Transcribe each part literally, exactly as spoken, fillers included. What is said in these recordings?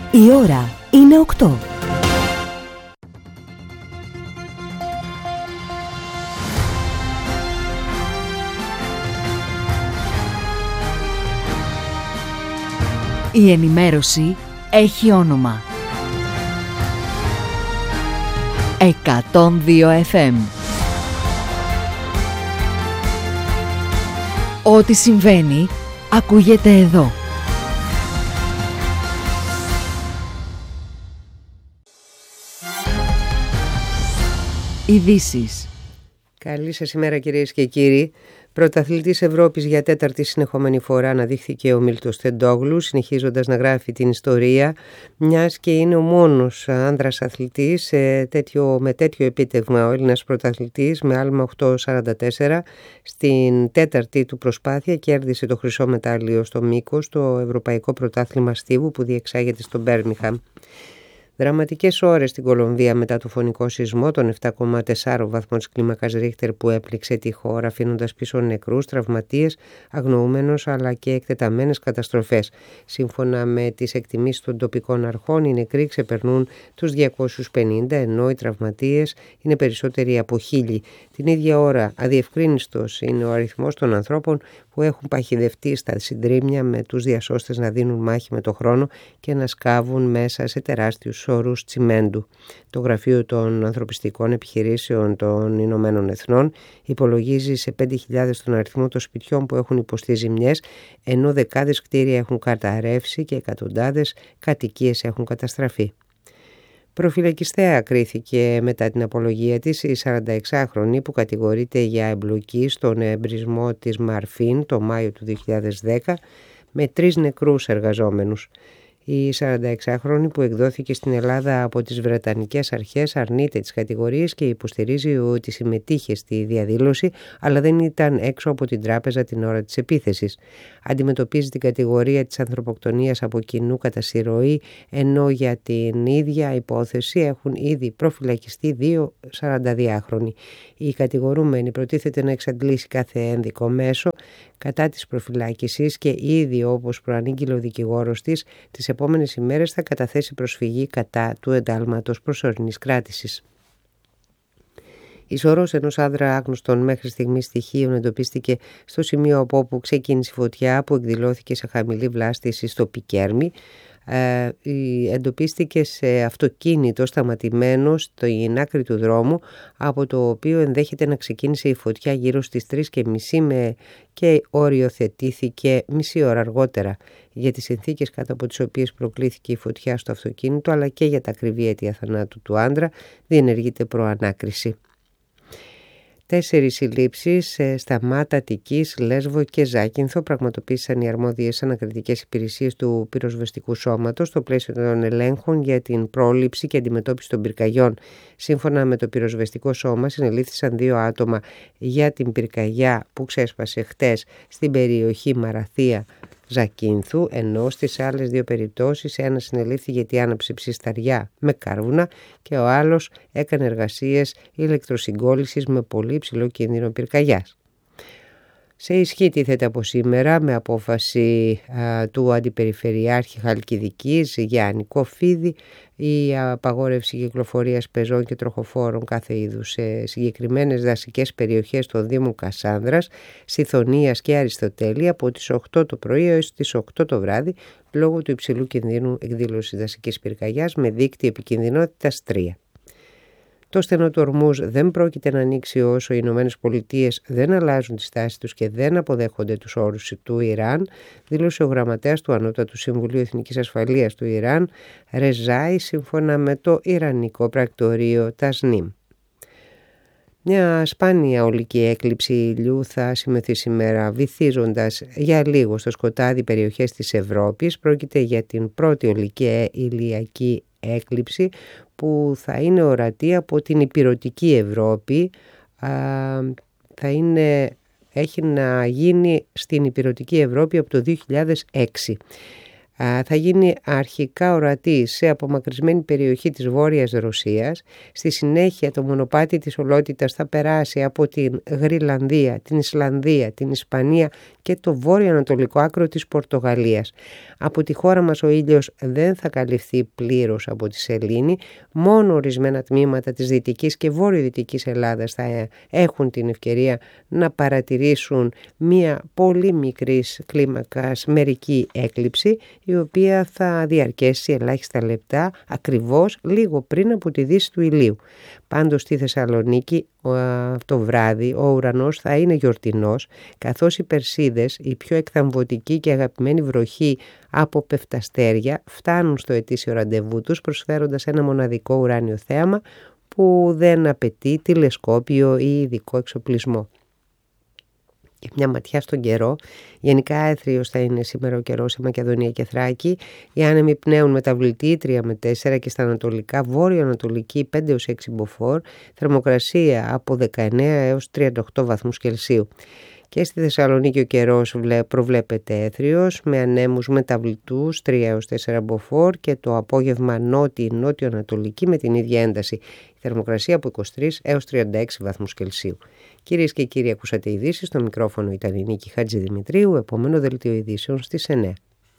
Η ώρα είναι οκτώ. Η ενημέρωση έχει όνομα. εκατόν δύο εφ εμ. Ό,τι συμβαίνει, ακούγεται εδώ. Ειδήσεις. Καλή σας ημέρα κυρίες και κύριοι. Πρωταθλητής Ευρώπης για τέταρτη συνεχόμενη φορά αναδείχθηκε ο Μίλτος Τεντόγλου, συνεχίζοντας να γράφει την ιστορία, μιας και είναι ο μόνος άνδρας αθλητής σε τέτοιο, με τέτοιο επίτευγμα. Ο Έλληνας πρωταθλητής με άλμα οκτώ σαράντα τέσσερα στην τέταρτη του προσπάθεια κέρδισε το χρυσό μετάλλιο στο μήκος στο Ευρωπαϊκό Πρωτάθλημα Στίβου που διεξάγεται στο Μπέρμιγχαμ. Δραματικές ώρες στην Κολομβία μετά το φωνικό σεισμό των επτά κόμμα τέσσερα βαθμών της κλίμακας Ρίχτερ που έπληξε τη χώρα, αφήνοντας πίσω νεκρούς, τραυματίες, αγνοούμενους αλλά και εκτεταμένες καταστροφές. Σύμφωνα με τις εκτιμήσεις των τοπικών αρχών, οι νεκροί ξεπερνούν τους διακόσιους πενήντα, ενώ οι τραυματίες είναι περισσότεροι από χίλιοι. Την ίδια ώρα, αδιευκρίνιστος είναι ο αριθμός των ανθρώπων που έχουν παχυδευτεί στα συντρίμμια, με τους διασώστες να δίνουν μάχη με το χρόνο και να σκάβουν μέσα σε τεράστιους όρους τσιμέντου. Το Γραφείο των Ανθρωπιστικών Επιχειρήσεων των Ηνωμένων Εθνών υπολογίζει σε πέντε χιλιάδες τον αριθμό των σπιτιών που έχουν υποστεί ζημιές, ενώ δεκάδες κτίρια έχουν καταρρεύσει και εκατοντάδες κατοικίες έχουν καταστραφεί. Προφυλακιστέα κρίθηκε μετά την απολογία της η σαρανταεξάχρονη που κατηγορείται για εμπλοκή στον εμπρισμό της Μαρφίν το Μάιο του δύο χιλιάδες δέκα με τρεις νεκρούς εργαζόμενους. Η σαρανταεξάχρονη που εκδόθηκε στην Ελλάδα από τις Βρετανικές αρχές αρνείται τις κατηγορίες και υποστηρίζει ότι συμμετείχε στη διαδήλωση αλλά δεν ήταν έξω από την τράπεζα την ώρα της επίθεσης. Αντιμετωπίζει την κατηγορία της ανθρωποκτονίας από κοινού κατά συρροή, ενώ για την ίδια υπόθεση έχουν ήδη προφυλακιστεί δύο σαρανταδυάχρονοι. Η κατηγορούμενη προτίθεται να εξαντλήσει κάθε ένδικο μέσο κατά της προφυλάκησης και ήδη, όπως προανήγγειλε ο δικηγόρος της, τις επόμενες ημέρες θα καταθέσει προσφυγή κατά του εντάλματος προσωρινής κράτησης. Η σωρός ενός άνδρα άγνωστων μέχρι στιγμής στοιχείων εντοπίστηκε στο σημείο από όπου ξεκίνησε η φωτιά που εκδηλώθηκε σε χαμηλή βλάστηση στο Πικέρμι. Ε, εντοπίστηκε σε αυτοκίνητο σταματημένο στην άκρη του δρόμου, από το οποίο ενδέχεται να ξεκίνησε η φωτιά γύρω στις τρεις και μισή με και οριοθετήθηκε μισή ώρα αργότερα. Για τις συνθήκες κάτω από τις οποίες προκλήθηκε η φωτιά στο αυτοκίνητο αλλά και για τα ακριβή αίτια θανάτου του άντρα διενεργείται προανάκριση. Τέσσερις συλλήψεις στα Μάτα, Αττικής, Λέσβο και Ζάκυνθο πραγματοποίησαν οι αρμόδιες ανακριτικές υπηρεσίες του πυροσβεστικού σώματος στο πλαίσιο των ελέγχων για την πρόληψη και αντιμετώπιση των πυρκαγιών. Σύμφωνα με το πυροσβεστικό σώμα, συνελήφθησαν δύο άτομα για την πυρκαγιά που ξέσπασε χτες στην περιοχή Μαραθία Ζακίνθου, ενώ στις άλλες δύο περιπτώσεις ένας συνελήφθη γιατί άναψε ψισταριά με κάρβουνα και ο άλλος έκανε εργασίες ηλεκτροσυγκόλλησης με πολύ υψηλό κίνδυνο πυρκαγιάς. Σε ισχύ τίθεται από σήμερα με απόφαση α, του Αντιπεριφερειάρχη Χαλκιδικής Γιάννη Κοφίδη η απαγόρευση κυκλοφορίας πεζών και τροχοφόρων κάθε είδους σε συγκεκριμένες δασικές περιοχές των Δήμων Κασάνδρας, Σιθωνίας και Αριστοτέλη από τις οκτώ το πρωί έως τις οκτώ το βράδυ λόγω του υψηλού κινδύνου εκδήλωσης δασικής πυρκαγιάς με δείκτη επικινδυνότητας τρία. Το στενό του Ορμούζ δεν πρόκειται να ανοίξει όσο οι Ηνωμένες Πολιτείες δεν αλλάζουν τη στάση τους και δεν αποδέχονται τους όρους του Ιράν, δήλωσε ο γραμματέας του Ανώτατου Συμβουλίου Εθνικής Ασφαλείας του Ιράν, Ρεζάι, σύμφωνα με το Ιρανικό πρακτορείο Τασνίμ. Μια σπάνια ολική έκλειψη ηλιού θα σημειωθεί σήμερα, βυθίζοντας για λίγο στο σκοτάδι περιοχές της Ευρώπης. Πρόκειται για την πρώτη ολική ηλιακή έκλειψη που θα είναι ορατή από την ηπειρωτική Ευρώπη. Α, θα είναι, έχει να γίνει στην ηπειρωτική Ευρώπη από το δύο χιλιάδες έξι. θα γίνει αρχικά ορατή σε απομακρυσμένη περιοχή της Βόρειας Ρωσίας. Στη συνέχεια το μονοπάτι της ολότητας θα περάσει από την Γρυλανδία, την Ισλανδία, την Ισπανία και το βόρειο-ανατολικό άκρο της Πορτογαλίας. Από τη χώρα μας ο ήλιος δεν θα καλυφθεί πλήρως από τη σελήνη, μόνο ορισμένα τμήματα της δυτικής και βόρειο-δυτικής Ελλάδας θα έχουν την ευκαιρία να παρατηρήσουν μία πολύ μικρής κλίμακας μερική έκλειψη, η οποία θα διαρκέσει ελάχιστα λεπτά, ακριβώς λίγο πριν από τη δύση του ηλίου. Πάντως στη Θεσσαλονίκη το βράδυ ο ουρανός θα είναι γιορτινός, καθώς οι Περσίδες, η πιο εκθαμβωτική και αγαπημένη βροχή από πεφταστέρια, φτάνουν στο ετήσιο ραντεβού τους, προσφέροντας ένα μοναδικό ουράνιο θέαμα που δεν απαιτεί τηλεσκόπιο ή ειδικό εξοπλισμό. Και μια ματιά στον καιρό. Γενικά έθριος θα είναι σήμερα ο καιρός σε Μακεδονία και Θράκη. Οι άνεμοι πνέουν μεταβλητή τρία με τέσσερα και στα ανατολικά βόρειο-ανατολική πέντε έως έξι μποφόρ. Θερμοκρασία από δεκαεννέα έως τριάντα οκτώ βαθμούς Κελσίου. Και στη Θεσσαλονίκη ο καιρός προβλέπεται έθριος με ανέμους μεταβλητούς τρία έως τέσσερα μποφόρ και το απόγευμα νότιο-νότιο-ανατολική με την ίδια ένταση. Η θερμοκρασία από είκοσι τρεις έως τριάντα έξι βαθμούς Κελσίου. Κυρίες και κύριοι, ακούσατε ειδήσεις. Στο μικρόφωνο ήταν η Νίκη Χατζηδημητρίου. Επόμενο δελτίο ειδήσεων στις εννέα.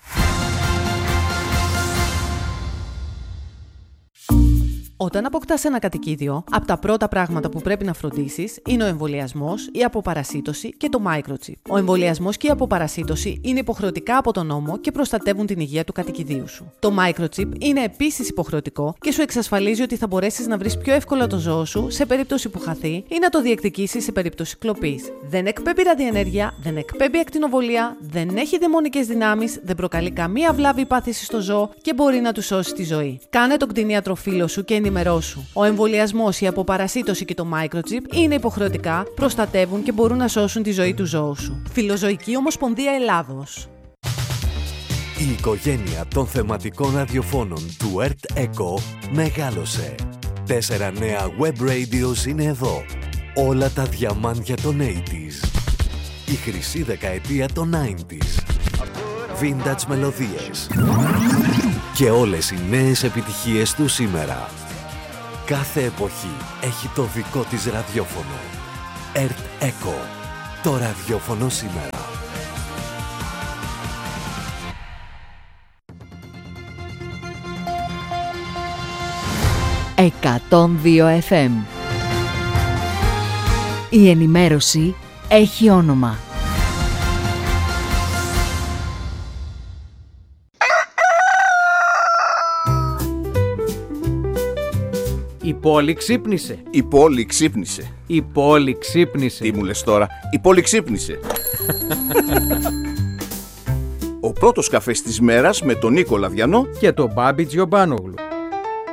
Όταν αποκτάς ένα κατοικίδιο, από τα πρώτα πράγματα που πρέπει να φροντίσεις είναι ο εμβολιασμός, η αποπαρασίτωση και το microchip. Ο εμβολιασμός και η αποπαρασίτωση είναι υποχρεωτικά από τον νόμο και προστατεύουν την υγεία του κατοικιδίου σου. Το microchip είναι επίσης υποχρεωτικό και σου εξασφαλίζει ότι θα μπορέσεις να βρεις πιο εύκολα το ζώο σου σε περίπτωση που χαθεί ή να το διεκδικήσεις σε περίπτωση κλοπής. Δεν εκπέμπει ραδιενέργεια, δεν εκπέμπει ακτινοβολία, δεν έχει δαιμονικές δυνάμεις, δεν προκαλεί καμία βλάβη ή πάθηση στο ζώο και μπορεί να του σώσει τη ζωή. Κάνε τον κτηνίατρο φίλο σου και ενημερώσου. Ο εμβολιασμός, η αποπαρασίτωση και το microchip είναι υποχρεωτικά, προστατεύουν και μπορούν να σώσουν τη ζωή του ζώου σου. Φιλοζωική Ομοσπονδία Ελλάδος. Η οικογένεια των θεματικών ραδιοφώνων του Earth Echo μεγάλωσε. Τέσσερα νέα web radios είναι εδώ. Όλα τα διαμάντια των ογδόντα. Η χρυσή δεκαετία των ενενήντα. Vintage μελωδίες. Και όλες οι νέες επιτυχίες του σήμερα. Κάθε εποχή έχει το δικό της ραδιόφωνο. Earth Echo. Το ραδιόφωνο σήμερα. εκατόν δύο εφ εμ. Η ενημέρωση έχει όνομα. Η πόλη ξύπνησε. Η πόλη ξύπνησε. Η πόλη ξύπνησε. Τι μου λες τώρα? Η πόλη ξύπνησε. Ο πρώτος καφές της μέρας με τον Νίκο Λαδιανό και τον Μπάμπη Τζιομπάνογλου.